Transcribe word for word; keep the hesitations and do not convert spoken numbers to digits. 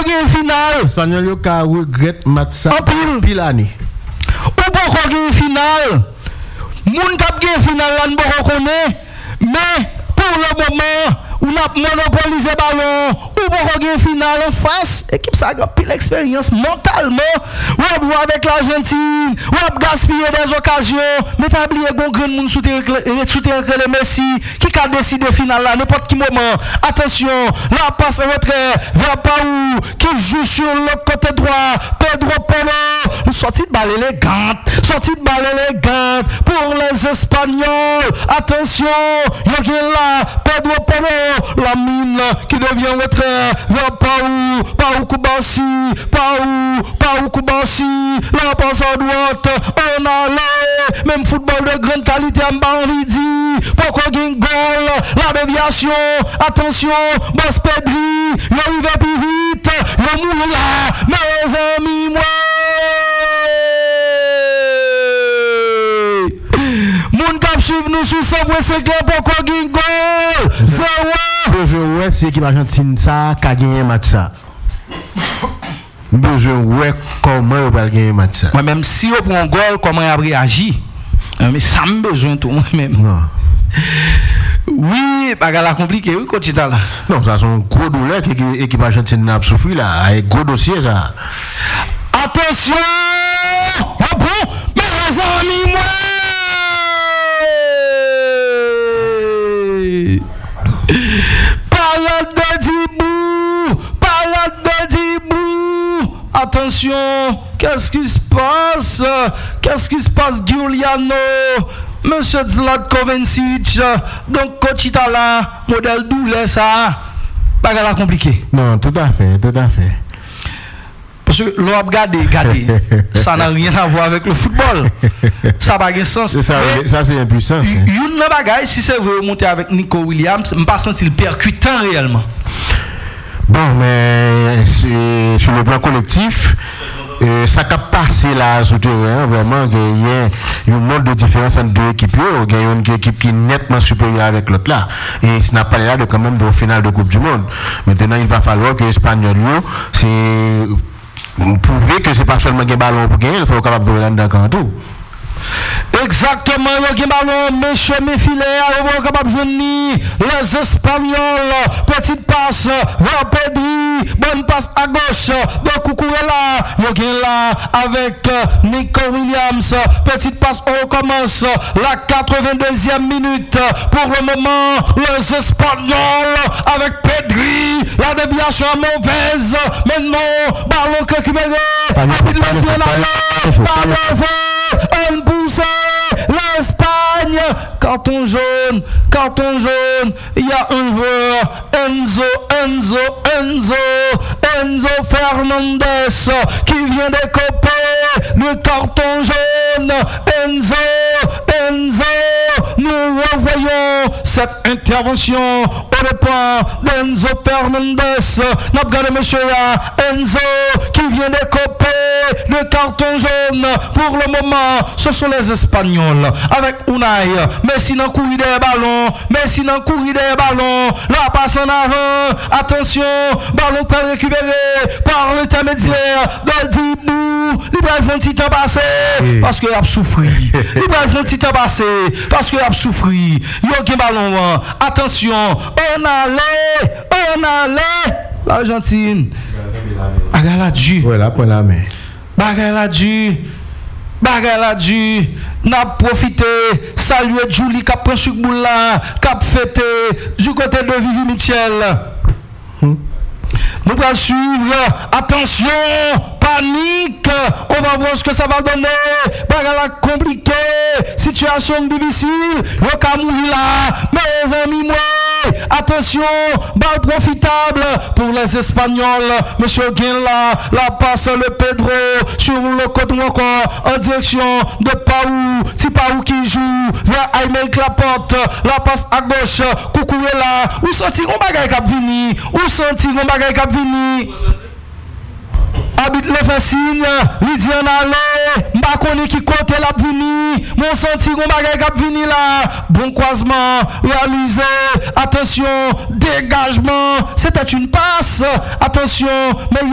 une finale. Espagnol yo ka regrette match ça. En pile. Pile année. Ou pas une finale. Moun kap gen finale là n'boko connaît. Mais pour le moment, on a monopolisé ballon, ou pour une finale en face, équipe ça a pile expérience mentalement, ou avec l'Argentine, ou gaspiller des occasions, mais pas oublier qu'on grand monde soutenir le Messi qui a décidé finale là n'importe quel moment. Attention, la passe retrait vers Paou qui joue sur le côté droit, Pedro Porro, sortie de balle élégante, sortie de balle élégante pour les Espagnols. Attention, il y a là Pedro Porro, la mine qui devient retrait vers Paou, Paou Koubassi, Paou, Paou Koubassi, la passe à droite, on allait, même football de grande qualité, on va envie de dire, pourquoi il y a un goal, la déviation, attention, Boss Pedri, il arrive plus vite, il mourir là, mes amis, moi. Moun kap suivre nous sur cent point cinq pour qu'on gagne goal. zéro. Besoin ouais c'est l'équipe Argentine ça qui a gagné match ça. Besoin ouais comment on va gagner match ça. Moi même si on prend un goal comment on réagit. Mais ça me besoin tout moi même. Non. Oui, bagarre compliqué oui coach là. Non, ça sont gros douleur que l'équipe Argentine a souffert là, avec gros dossier ça. Attention! Ah bon, mes amis moi. Parade de Dibou, parade de Dibou. Attention, qu'est-ce qui se passe? Qu'est-ce qui se passe, Giuliano? Monsieur Zlatko Kovacic, donc coach là, modèle douleur ça. Bagarre compliqué. Non, tout à fait, tout à fait. Parce que l'on a regardé, regardé, ça n'a rien à voir avec le football. Ça n'a pas de sens. Ça, ça c'est impuissance. Une bagaille, si c'est vrai, monter avec Nico Williams, je ne pas senti le percutant réellement. Bon, mais sur le plan collectif, euh, ça n'a pas passé là sur le terrain. Vraiment, il y a un monde de différence entre deux équipes. Il y a une équipe qui est nettement supérieure avec l'autre là. Et ce n'a pas l'air de quand même de finale de Coupe du Monde. Maintenant, il va falloir que l'Espagnol, c'est. Vous prouvez que c'est pas seulement un ballon pour gagner, il faut capable de voler dans le tout. Exactement, il y a un ballon, monsieur, mes filets, il faut capable de venir. Les Espagnols, petite passe vers Pedri, bonne passe à gauche, donc Cucurella, il y a là avec Nico Williams, petite passe, on recommence la quatre-vingt-deuxième minute. Pour le moment, les Espagnols avec Pedri, la déviation mauvaise, maintenant, ballon récupéré, rapide le ballon, un poussé, l'Espagne, carton jaune, carton jaune, il y a un joueur, Enzo, Enzo, Enzo, Enzo Fernandez, qui vient d'écoper le carton jaune, Enzo, Enzo, nous revoyons cette intervention au départ d'Enzo Fernandez, nous regardons monsieur Enzo, qui vient d'écoper le carton jaune. Pour le moment, ce sont les Espagnols avec Unai. Messi n'a couru des ballons, Messi n'a couru des ballons. La passe en avant. Attention, ballon pas récupéré par l'intermédiaire de Dibou. Il va faire un petit temps passé parce qu'il a souffert. Il va faire un petit temps passé parce qu'il a souffert. Il y a un ballon. Attention, on allait, on allait. L'Argentine. Bagarre la dû. Ouais, là, pour la main. Bagarre la dû. Bagarre la dû. N'a profité. Saluer Julie qui a pris sur boule là. Qui a fêté du côté de Vivi Michel. Hmm. Nous allons suivre. Attention. Panique. On va voir ce que ça va donner. Bagarre compliquée. Situation difficile. Le cas mourir là. Mes amis, moi. Attention, balle profitable pour les Espagnols. Monsieur Guinla, la passe le Pedro sur le côté encore en direction de Paou. C'est Paou qui joue vers Aimé Clapote. La passe à gauche, Cucurella. Où senti on bagaille cap vini? Où senti on bagaille cap vini? Habite le fait signe, Lydiane allait, Mbakoni qui compte la vini, mon senti on bagaille cap vini là, bon croisement réalisé, attention, dégagement, c'était une passe, attention, mais